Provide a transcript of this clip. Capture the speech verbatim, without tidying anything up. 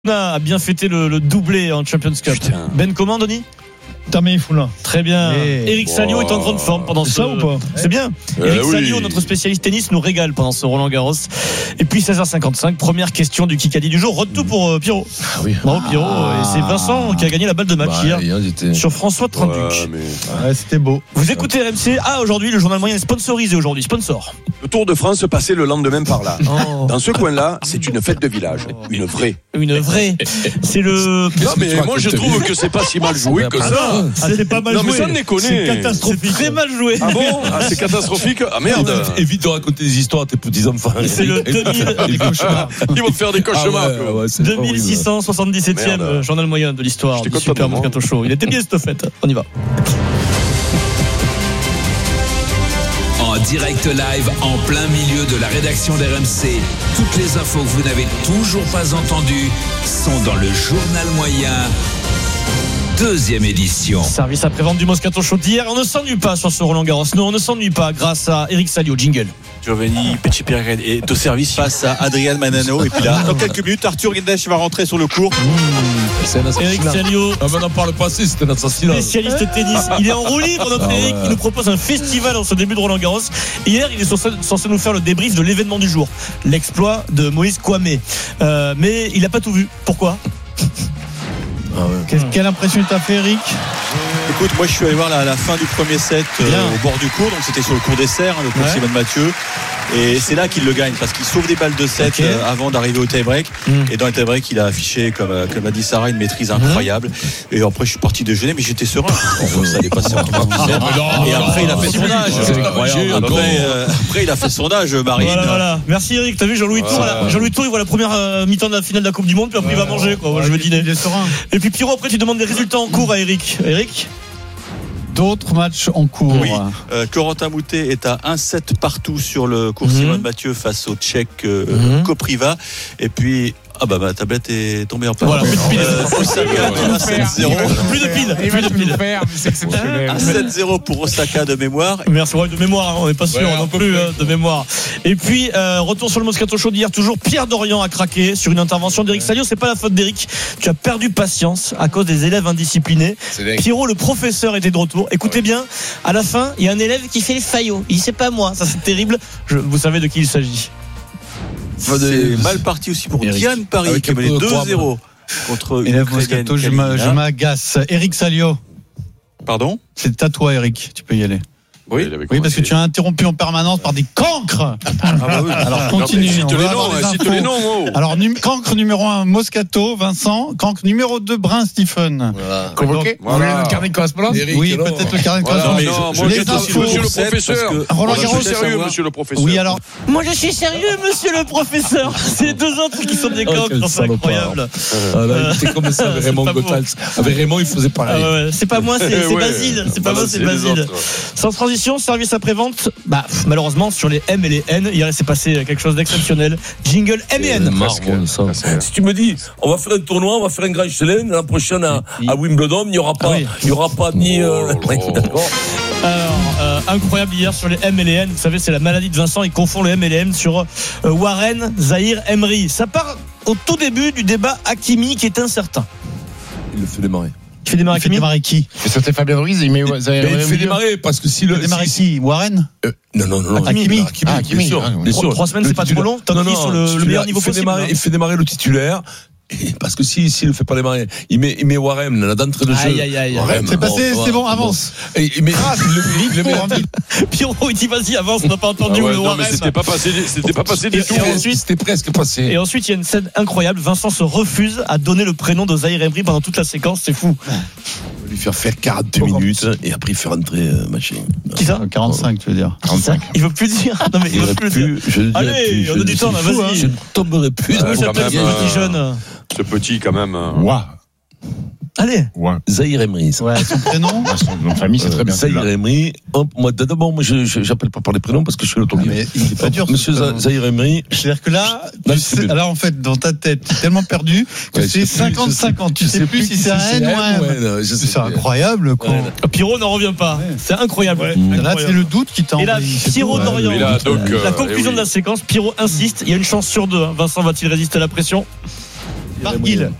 a bien fêté le, le doublé en Champions Cup. Putain. Ben comment, Denis? Tamé Foulin. Très bien. Et... Eric Salio oh. est en grande forme pendant c'est ce. ça ou pas? C'est bien. Euh, Eric oui. Salio, notre spécialiste tennis, nous régale pendant ce Roland Garros. Et puis seize heures cinquante-cinq, première question du Kikadi du jour. Retour pour euh, Pierrot. Ah oui. Bravo Pierrot. Ah. Et c'est Vincent qui a gagné la balle de match Bah, hier, hier j'étais... sur François Trinduc. Ouais, mais... Ouais, c'était beau. Vous écoutez R M C. Ah, aujourd'hui, le journal moyen est sponsorisé aujourd'hui. Sponsor. Le Tour de France se passait le lendemain par là. Oh. Dans ce coin-là, c'est une fête de village. Une vraie. Une vraie. C'est le. Non, mais moi je trouve que c'est pas si mal joué que ça. Ah, c'est pas mal Non, mais joué. ça ne déconne. C'est catastrophique. C'est très mal joué. Ah bon? Ah, c'est catastrophique. Ah merde. Évite de raconter des histoires à tes petits-enfants. C'est le deux mille. Des cauchemars. Ils vont faire des cauchemars. Ah ouais, quoi. ouais, c'est deux mille six cent soixante-dix-septième Merde. journal moyen de l'histoire J'étais du content Super de moi. Moscato Show. Il était bien cette fête. On y va. En direct live, en plein milieu de la rédaction d'R M C. Toutes les infos que vous n'avez toujours pas entendues sont dans le journal moyen. Deuxième édition. Service après-vente du Moscato Show d'hier. On ne s'ennuie pas sur ce Roland Garros. Non, on ne s'ennuie pas grâce à Eric Salio. Jingle. Giovanni Petitpierre est au service face à Adrian Manano. Et puis là, dans quelques minutes, Arthur Guedes va rentrer sur le court. C'est un Eric assassinat. Salio, Ah ben non, par le passé, c'était un assassinat. spécialiste tennis. Il est en roue libre, notre Ah ouais. Eric. Il nous propose un festival en ce début de Roland Garros. Hier, il est censé, censé nous faire le débrief de l'événement du jour. L'exploit de Moïse Kouamé. Euh, mais il n'a pas tout vu. Pourquoi? Ah ouais. Qu'est-ce- Quelle impression t'as fait, Eric? Écoute, moi je suis allé voir la, la fin du premier set euh, Bien. au bord du court. Donc c'était sur le court dessert, hein, le court Ouais. Simone Mathieu. Et c'est là qu'il le gagne parce qu'il sauve des balles de set Ok. euh, avant d'arriver au tie-break. Mm. Et dans le tie-break, il a affiché, comme, euh, comme a dit Sarah, une maîtrise incroyable. Et après, je suis parti déjeuner, mais j'étais serein. Bon, ça allait passer en trois dizaines. Et après, il a fait son âge. C'est incroyable. Après, euh, après, il a fait son âge, Marine. Voilà, voilà. Merci Eric. T'as vu Jean-Louis Tour, Voilà. là, Jean-Louis Tour, il voit la première euh, mi-temps de la finale de la Coupe du Monde, puis après il va manger, quoi. Moi, je vais dîner. Il est serein. Et puis Pierrot, après tu demandes des résultats en cours à Eric. Eric? D'autres matchs en cours. Oui, euh, Corentin Moutet est à un sept partout sur le cours Mhm. Simone Mathieu face au Tchèque euh, Mhm. Kopriva. Et puis, ah bah ma tablette est tombée en panne. Voilà, plus de piles. Euh, Osaka à sept zéro. Plus de piles. Il Plus va de tout nous piles. faire, mais c'est exceptionnel. À sept zéro pour Osaka de mémoire. Merci, ouais, de mémoire, hein, on n'est pas sûr Ouais, non un peu plus plus. hein, de mémoire. Et puis, euh, retour sur le Moscato Show d'hier, toujours Pierre Dorian a craqué sur une intervention d'Eric Salio. C'est pas la faute d'Eric. Tu as perdu patience à cause des élèves indisciplinés. C'est dingue. Pierrot, le professeur, était de retour. Écoutez bien, à la fin, il y a un élève qui fait les faillots. Il dit c'est pas moi, ça c'est terrible. Je, vous savez de qui il s'agit. C'est mal parti aussi pour Eric. Diane Paris Avec qui un peu menait de deux croix, zéro contre une Élève Ukrainienne, Moscato, je m'a- je Kalina. m'agace. Eric Salio, Pardon? c'est à toi, Eric. Tu peux y aller. Oui. Oui, parce que tu as interrompu en permanence par des cancres. Ah bah oui. Alors continue. Cite on les veut avoir noms, les hein, cite infos. les noms. oh. Alors, num- cancre numéro un, Moscato, Vincent. Cancre numéro deux, Brun, Stephen. Voilà. Convoqué. Voilà. Vous voulez notre carnet de correspondance? Eric, Oui, alors. peut-être le carnet de Voilà, correspondance. non, je- moi je je les suis infos, monsieur le sept, professeur. parce que- Roland Moi, je Garros, suis sérieux, savoir. monsieur le professeur. Oui, alors, Moi je suis sérieux, monsieur le professeur. C'est les deux autres qui sont des Oh, cancres, quel c'est salopard. incroyable. Ah là, il était comme ça avec C'est Raymond pas beau. Goethals. Avec Raymond, il faisait Ah pareil. ouais, ouais. C'est pas moi, c'est c'est Ouais. Basile. C'est pas Voilà, moi, c'est les Basile. autres. Sans transition, service après-vente. Bah, pff, malheureusement, sur les M et les N, hier, il s'est passé quelque chose d'exceptionnel. Jingle M et N. Marron, ça. Si tu me dis, on va faire un tournoi, on va faire un grand chelem, l'an prochain à, à Wimbledon, il n'y aura pas, Ah oui. il y aura pas ni. euh, Oh là là. D'accord. Alors, euh, incroyable hier sur les M et les N. Vous savez, c'est la maladie de Vincent. Il confond le M et les N sur euh, Warren Zahir Emery. Ça part au tout début du débat Hakimi qui est incertain. Il le fait démarrer. Qui fait démarrer il fait Hakimi. démarrer qui? Et ça fait Fabien Ruiz, il met. Mais il fait démarrer parce que si Il le. fait démarrer si- qui? Warren? Euh, Non, non, non. Hakimi. Hakimi, Ah, Hakimi. bien sûr. Ah, oui. Bien Trois- sûr. trois semaines, Le c'est pas titulaire. trop long. Tant Non, qu'il est non, sur le- le titulaire, meilleur niveau il fait possible, démarrer, hein. il fait démarrer le titulaire. Et parce que si, s'il ne le fait pas démarrer, il met, il met Warren, là, d'entrée de jeu. Aïe, aïe, aïe. Warren, C'est passé, bon, c'est bon, bon. avance. Et, il met, il le, il le met la tête. Pierrot, il dit vas-y, avance, on n'a pas entendu Ah ouais, le non, Warren. mais c'était pas passé, c'était pas passé Et- du tout. et ensuite- C'était presque passé. Et ensuite, il y a une scène incroyable. Vincent se refuse à donner le prénom de Zahir Emery pendant toute la séquence. C'est fou. On va lui faire faire quarante-deux minutes et après il fait rentrer euh, machin. Qui ça? quarante-cinq, tu veux dire. quarante-cinq. Il veut plus dire. Non, mais il veut plus dire. plus, je ne dirai Allez, plus. on je a du ne- temps, là, c'est fou, vas-y. hein. Je ne tomberai plus. Ouais, Comment il quand s'appelle même, ce euh, petit jeune? Ce petit, quand même. euh, Ouah. Allez. Ouah. Zahir Emery. Ouais, son prénom. Ah, son nom de famille, c'est très bien. Zahir Emery. Hop, moi, d'abord, moi, je, je, j'appelle pas par les prénoms parce que je suis Ah, l'autonomie. mais il est pas dur. ce Monsieur prénom. Zahir Emery. C'est-à-dire que là, Là, tu c'est sais- bien. là, en fait, dans ta tête, tu es tellement perdu que Ouais, c'est je sais plus, cinquante cinquante. Tu je sais plus si c'est un N ou un M. ouais, je sais C'est plus. incroyable, quoi. Ouais. Pierrot n'en revient pas. C'est incroyable. Là, c'est le doute qui t'a Et là, envahi, c'est Pierrot tout. d'Orient. Mais là, donc, La euh, conclusion eh de la oui. séquence, Pierrot insiste. Il y a une chance sur deux. hein. Vincent va-t-il résister à la pression? Barguil.